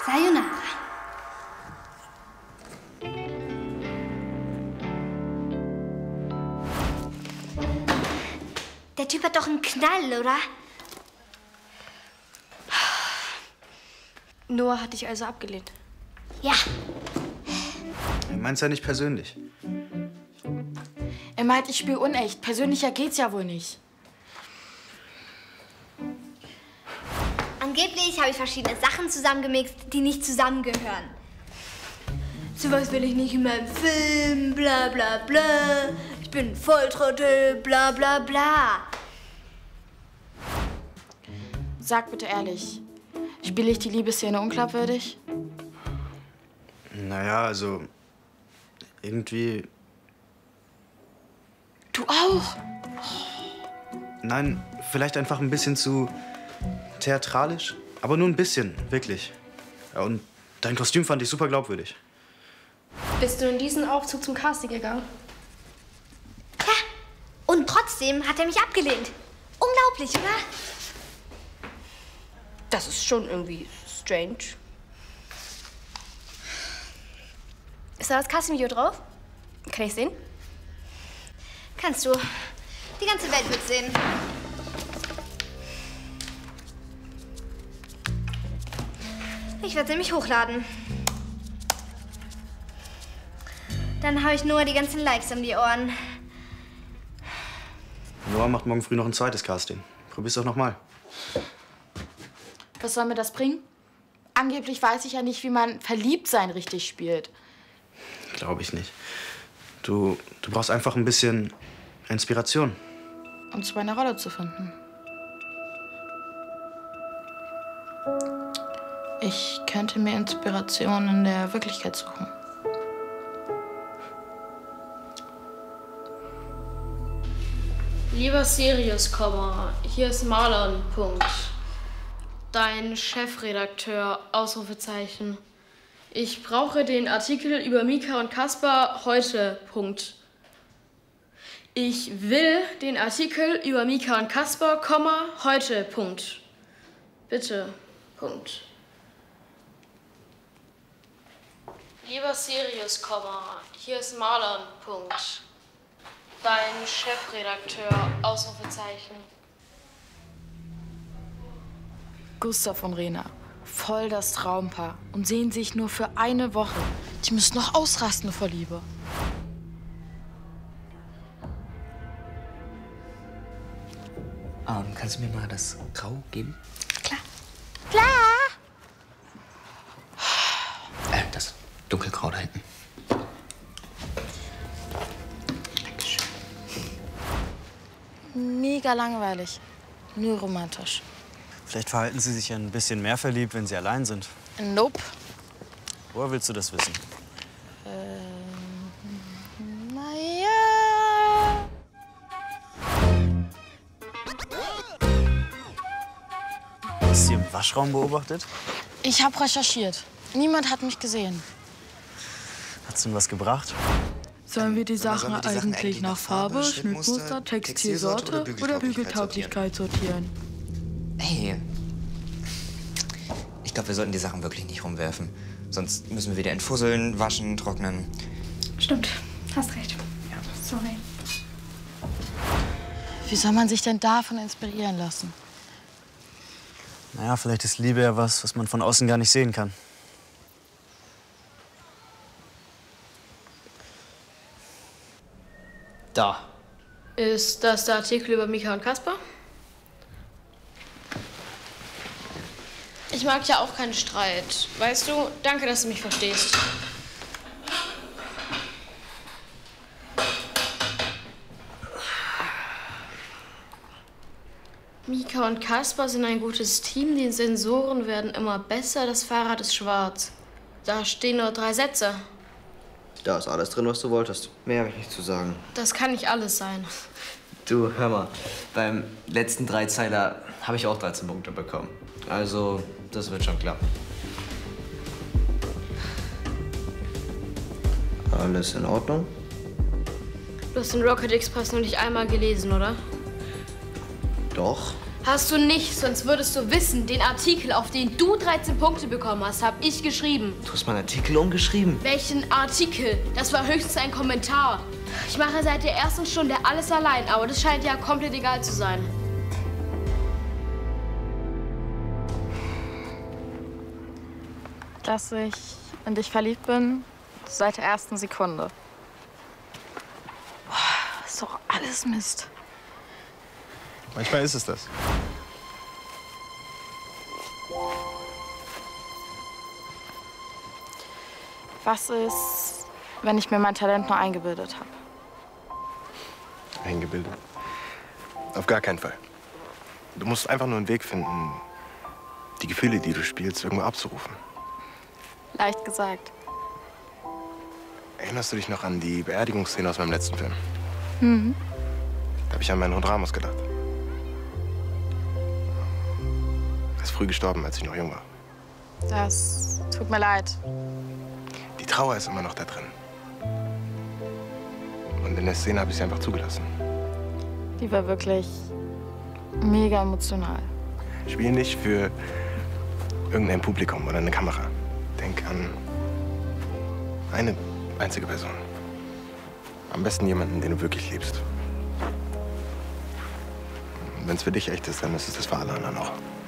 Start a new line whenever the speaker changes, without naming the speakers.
Sayonara. Der Typ hat doch einen Knall, oder?
Noah hat dich also abgelehnt?
Ja.
Er meint's ja nicht persönlich.
Er meint, ich spiele unecht. Persönlicher geht's ja wohl nicht.
Angeblich habe ich verschiedene Sachen zusammengemixt, die nicht zusammengehören. Sowas will ich nicht in meinem Film, bla bla bla. Ich bin ein Volltrottel, bla bla bla.
Sag bitte ehrlich, spiele ich die Liebesszene unglaubwürdig?
Naja, also irgendwie...
Du auch?
Nein, vielleicht einfach ein bisschen zu theatralisch. Aber nur ein bisschen, wirklich. Ja, und dein Kostüm fand ich super glaubwürdig.
Bist du in diesen Aufzug zum Casting gegangen?
Ja, und trotzdem hat er mich abgelehnt. Unglaublich, oder?
Das ist schon irgendwie strange. Ist da das Casting-Video drauf? Kann ich sehen?
Kannst du. Die ganze Welt wird sehen. Ich werde nämlich hochladen. Dann habe ich nur die ganzen Likes um die Ohren.
Noah macht morgen früh noch ein zweites Casting. Probier's doch noch mal.
Was soll mir das bringen? Angeblich weiß ich ja nicht, wie man Verliebtsein richtig spielt.
Glaube ich nicht. Du brauchst einfach ein bisschen Inspiration.
Um zu meiner Rolle zu finden. Ich könnte mir Inspiration in der Wirklichkeit suchen.
Lieber Sirius, hier ist Marlon, Punkt. Dein Chefredakteur, Ausrufezeichen. Ich brauche den Artikel über Mika und Kaspar heute, Punkt. Ich will den Artikel über Mika und Kaspar, heute, Punkt. Bitte, Punkt. Lieber Sirius, hier ist Marlon, Punkt. Dein Chefredakteur, Ausrufezeichen.
Gustav und Rena, voll das Traumpaar und sehen sich nur für eine Woche. Die müssen noch ausrasten vor Liebe.
Kannst du mir mal das Grau geben?
Klar. Klar!
Das dunkelgrau da hinten. Dankeschön.
Mega langweilig, nur romantisch.
Vielleicht verhalten sie sich ja ein bisschen mehr verliebt, wenn sie allein sind.
Nope.
Woher willst du das wissen?
Naja.
Hast du sie im Waschraum beobachtet?
Ich habe recherchiert. Niemand hat mich gesehen.
Hat's denn was gebracht?
Sollen wir die Sachen eigentlich nach Farbe, Schnittmuster, Textilsorte oder Bügeltauglichkeit sortieren?
Hey, ich glaube, wir sollten die Sachen wirklich nicht rumwerfen. Sonst müssen wir wieder entfusseln, waschen, trocknen.
Stimmt, hast recht. Ja, sorry.
Wie soll man sich denn davon inspirieren lassen?
Naja, vielleicht ist Liebe ja was man von außen gar nicht sehen kann.
Da.
Ist das der Artikel über Mika und Kaspar? Ich mag ja auch keinen Streit. Weißt du, danke, dass du mich verstehst. Mika und Kaspar sind ein gutes Team. Die Sensoren werden immer besser. Das Fahrrad ist schwarz. Da stehen nur 3 Sätze.
Da ist alles drin, was du wolltest. Mehr habe ich nicht zu sagen.
Das kann nicht alles sein.
Du, hör mal. Beim letzten Dreizeiler habe ich auch 13 Punkte bekommen. Also, das wird schon klappen. Alles in Ordnung?
Du hast den Rocket Express noch nicht einmal gelesen, oder?
Doch.
Hast du nicht, sonst würdest du wissen, den Artikel, auf den du 13 Punkte bekommen hast, habe ich geschrieben.
Du hast meinen Artikel umgeschrieben?
Welchen Artikel? Das war höchstens ein Kommentar. Ich mache seit der ersten Stunde alles allein, aber das scheint ja komplett egal zu sein.
Dass ich in dich verliebt bin, seit der ersten Sekunde. Boah, ist doch alles Mist.
Manchmal ist es das.
Was ist, wenn ich mir mein Talent nur eingebildet habe?
Eingebildet. Auf gar keinen Fall. Du musst einfach nur einen Weg finden, die Gefühle, die du spielst, irgendwo abzurufen.
Leicht gesagt.
Erinnerst du dich noch an die Beerdigungsszene aus meinem letzten Film?
Mhm.
Da habe ich an meinen Hund Ramos gedacht. Er ist früh gestorben, als ich noch jung war.
Das tut mir leid.
Die Trauer ist immer noch da drin. Und in der Szene habe ich sie einfach zugelassen.
Die war wirklich mega emotional.
Spiel nicht für irgendein Publikum oder eine Kamera. Denk an eine einzige Person. Am besten jemanden, den du wirklich liebst. Wenn es für dich echt ist, dann ist es das für alle anderen auch.